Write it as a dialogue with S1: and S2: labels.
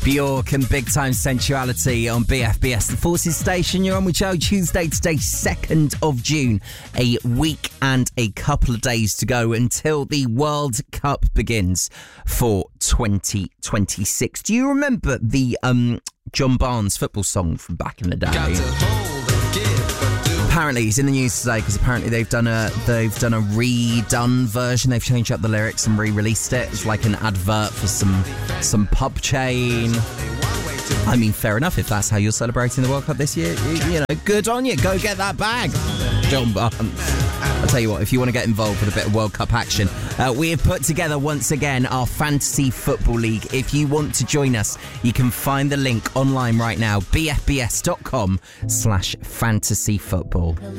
S1: Bjork and Big Time Sensuality on BFBS, the Forces Station. You're on with Joe. Tuesday today, 2nd of June. A week and a couple of days to go until the World Cup begins for 2026. Do you remember the John Barnes football song from back in the day? Apparently, he's in the news today because apparently they've done a redone version. They've changed up the lyrics and re-released it. It's like an advert for some pub chain. I mean, fair enough if that's how you're celebrating the World Cup this year. You know, good on you. Go get that bag, John Barnes. I'll tell you what, if you want to get involved with a bit of World Cup action, we have put together once again our Fantasy Football League. If you want to join us, you can find the link online right now, bfbs.com/fantasyfootball.